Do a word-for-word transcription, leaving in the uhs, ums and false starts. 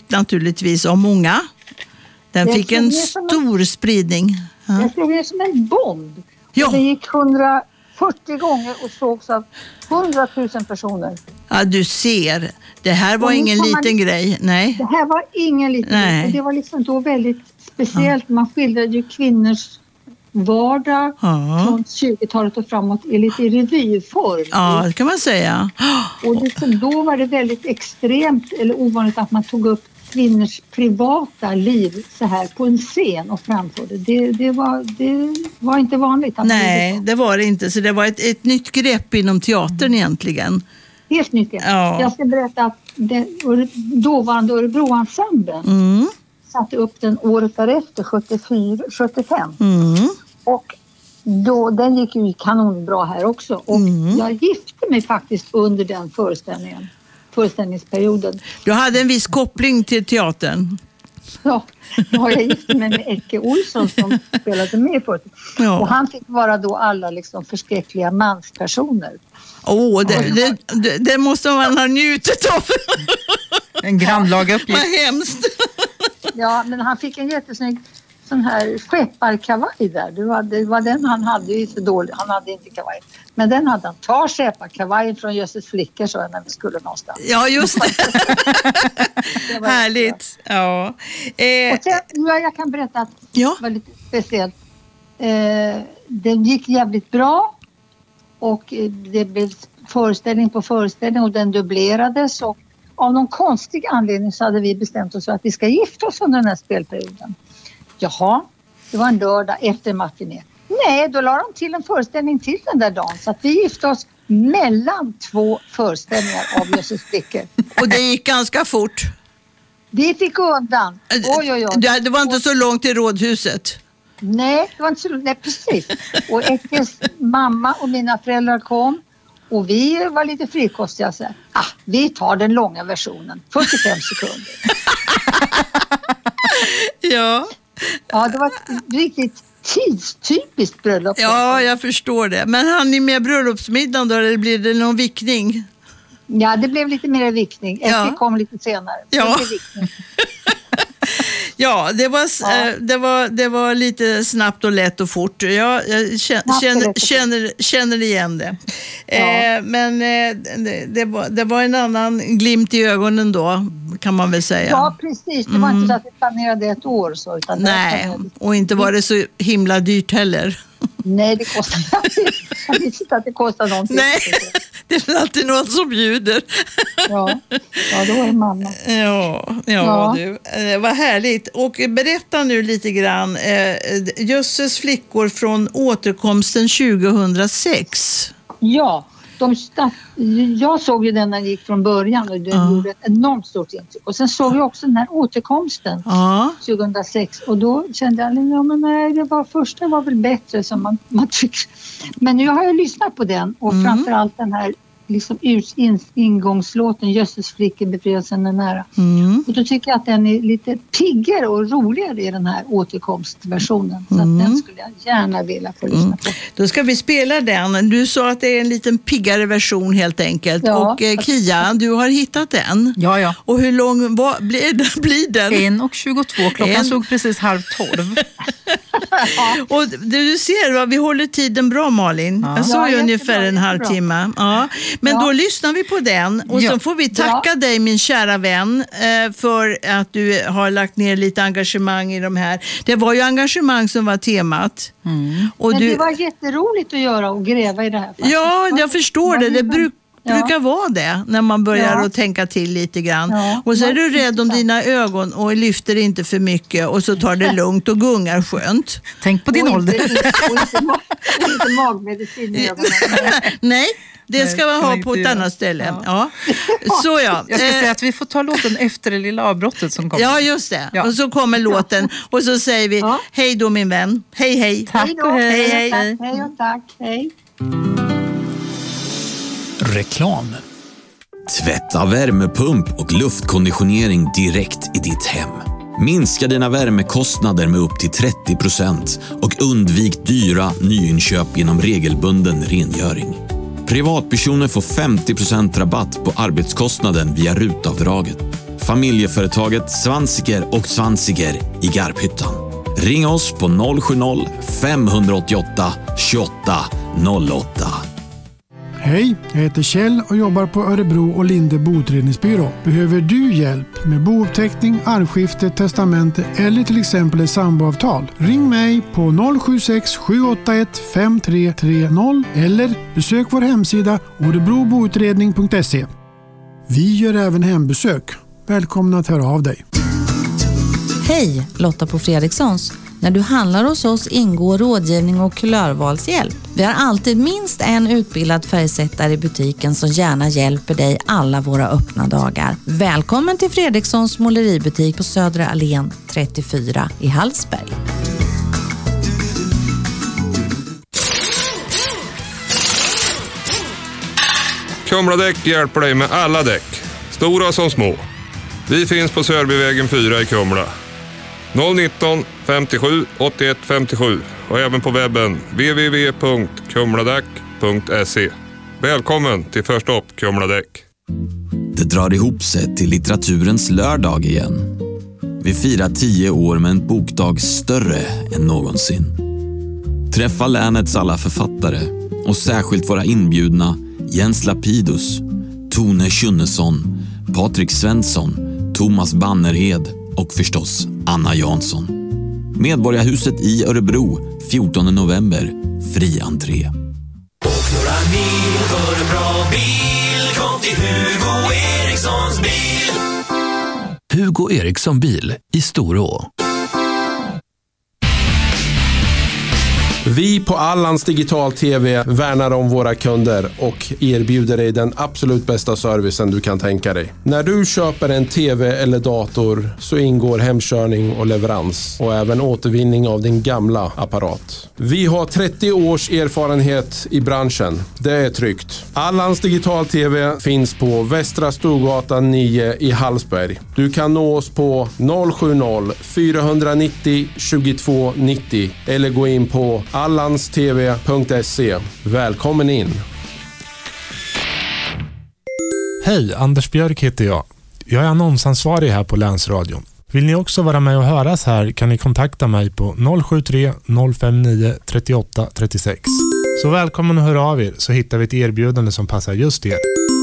naturligtvis av många. Den det fick en stor en, spridning. Ja. Den slog ner som en bomb. Ja. Det gick hundrafyrtio gånger och sågs av hundratusen personer. Ja, du ser. Det här var ingen liten man, grej. Nej. Det här var ingen liten Nej. grej. Det var liksom då väldigt speciellt. Ja. Man skildrade ju kvinnors vardag ja. från tjugotalet och framåt i lite i revyform. Ja, det kan man säga. Och liksom då var det väldigt extremt eller ovanligt att man tog upp kvinnors privata liv så här på en scen och framförde. Det, det, var, det var inte vanligt. Att Nej, det, det var det inte. Så det var ett, ett nytt grepp inom teatern egentligen. Helt nytt grepp. Ja. Jag ska berätta att den dåvarande Örebroensemblen mm. satte upp den året därefter, sjuttiofyra sjuttiofem. Mm. Och då, den gick ju kanonbra här också. Och mm. jag gifte mig faktiskt under den föreställningen. Föreställningsperioden. Du hade en viss koppling till teatern. Ja, jag gifte mig med Ecke Olsson som spelade med förut. Ja. Och han fick vara då alla liksom förskräckliga manspersoner. Åh, oh, det, det, det, det måste man ha njutit av. En grannlaga uppgift. Vad hemskt. Ja, men han fick en jättesnygg sån här skepparkavaj där. Det var, det var den han hade ju så dåligt. Han hade inte kavaj. Men den hade han. Ta skepparkavajen från Jösses flickor så när vi skulle någonstans. Ja, just det. det Härligt. Ja. Eh, och sen, ja, jag kan berätta att ja. det var lite speciellt. Eh, den gick jävligt bra. Och det blev föreställning på föreställning och den dubblerades. Och av någon konstig anledning så hade vi bestämt oss för att vi ska gifta oss under den här spelperioden. Jaha, det var en lördag efter matiné. Nej, då la de till en föreställning till den där dagen. Så att vi gifte oss mellan två föreställningar av Jösses flickor. Och det gick ganska fort. Vi fick undan. Oj, oj, oj. Det var inte så långt till rådhuset. Nej, det var inte så långt. Nej, precis. Och Eckes mamma och mina föräldrar kom. Och vi var lite frikostiga. Så ah, vi tar den långa versionen. fyrtiofem sekunder. Ja. Ja, det var ett riktigt tidstypiskt bröllop. Ja, jag förstår det. Men han är med bröllopsmiddagen då, eller blir det någon vickning? Ja, det blev lite mer vickning. Ecke ja. kom lite senare. Ja. Ja, det var, ja. det, var, det var lite snabbt och lätt och fort. Jag, jag känner, känner, känner, känner igen det. Ja. Eh, men eh, det, det, var, det var en annan glimt i ögonen då, kan man väl säga. Ja, precis. Det var mm. inte så att vi planerade ett år. Så, utan Nej, och inte var det så himla dyrt heller. Nej, det kostar jag visste inte att det kostar någonting. Nej, det är alltid någon som bjuder. Ja, ja då är det mamma. Ja, ja, ja. Du. Eh, vad härligt. Och berätta nu lite grann. Eh, Jösses flickor från återkomsten tjugohundrasex. Ja, de start, jag såg ju den när den gick från början och den ja. gjorde ett enormt stort intryck. Och sen såg jag också den här återkomsten ja. tjugohundrasex och då kände jag, ja men nej, det var första var väl bättre som man, man tycker. Men nu har jag lyssnat på den och mm. framförallt den här liksom in, ingångslåten Jösses flickor befrielsen är nära. Mm. Och då tycker jag att den är lite piggare och roligare i den här återkomstversionen. Så mm. att den skulle jag gärna vilja få lyssna på. Mm. Då ska vi spela den. Du sa att det är en liten piggare version helt enkelt. Ja, och eh, Kia, du har hittat den. Ja, ja. Och hur lång vad, blir, blir den? en och tjugotvå. Klockan en. såg precis halv tolv. Ja. Och du ser, va, vi håller tiden bra, Malin. Ja. Jag såg ja, ungefär en halvtimme. Ja. Men ja. då lyssnar vi på den och ja. så får vi tacka ja. dig, min kära vän, för att du har lagt ner lite engagemang i de här. Det var ju engagemang som var temat. Mm. Och Men du... det var jätteroligt att göra och gräva i det här. Faktiskt. Ja, jag förstår det. Det bruk... ja. brukar vara det när man börjar ja. att tänka till lite grann. Ja. Och så är du rädd om dina ögon och lyfter inte för mycket och så tar det lugnt och gungar skönt. Tänk på din och ålder. Inte, och inte, ma- inte magmedicin i ögonen. Nej. Det ska man ha på ett göra. annat ställe. Ja. Ja. Så ja. Jag ska säga att vi får ta låten efter det lilla avbrottet som kommer. Ja, just det. Ja. Och så kommer låten. Och så säger vi, ja. hej då min vän. Hej, hej. Tack och hej. Hej, hej. Hej, hej och tack. Hej. Reklam. Tvätta, värmepump och luftkonditionering direkt i ditt hem. Minska dina värmekostnader med upp till trettio procent och undvik dyra nyinköp genom regelbunden rengöring. Privatpersoner får femtio procent rabatt på arbetskostnaden via rutavdraget. familjeföretaget Svansiger och Svansiger i Garphyttan. Ring oss på noll sju noll, fem åtta åtta, två åtta noll åtta. Hej, jag heter Kjell och jobbar på Örebro och Linde boutredningsbyrå. Behöver du hjälp med bouppteckning, arvskifte, testamente eller till exempel ett samboavtal? Ring mig på noll sju sex sju åtta ett fem tre tre noll eller besök vår hemsida orebroboutredning punkt se. Vi gör även hembesök. Välkomna att höra av dig. Hej, Lotta på Fredrikssons. När du handlar hos oss ingår rådgivning och kulörvalshjälp. Vi har alltid minst en utbildad färgsättare i butiken som gärna hjälper dig alla våra öppna dagar. Välkommen till Fredrikssons måleributik på Södra Allén trettiofyra i Hallsberg. Kumladäck hjälper dig med alla däck, stora som små. Vi finns på Sörbyvägen fyra i Kumla. noll nitton femtiosju åttioett femtiosju och även på webben w w w punkt kumladäck punkt se. Välkommen till Först upp Kumladäck. Det drar ihop sig till litteraturens lördag igen. Vi firar tio år med en bokdag större än någonsin. Träffa länets alla författare och särskilt våra inbjudna Jens Lapidus, Tone Schunnesson, Patrik Svensson, Thomas Bannerhed och förstås Anna Jansson. Medborgarhuset i Örebro, fjortonde november, fri entré. Och några mil för en bra bil, kom till Hugo Erikssons bil. Hugo Eriksson bil i Storå. Vi på Allans Digital T V värnar om våra kunder och erbjuder dig den absolut bästa servicen du kan tänka dig. När du köper en T V eller dator så ingår hemkörning och leverans och även återvinning av din gamla apparat. Vi har trettio års erfarenhet i branschen. Det är tryggt. Allans Digital T V finns på Västra Storgatan nio i Hallsberg. Du kan nå oss på noll sju noll fyra nio noll tjugotvå nittio eller gå in på allanstv punkt se. Välkommen in! Hej, Anders Björk heter jag. Jag är annonsansvarig här på Länsradion. Vill ni också vara med och höras här kan ni kontakta mig på noll sju tre noll fem nio tre åtta tre sex. Så välkommen att höra av er så hittar vi ett erbjudande som passar just er.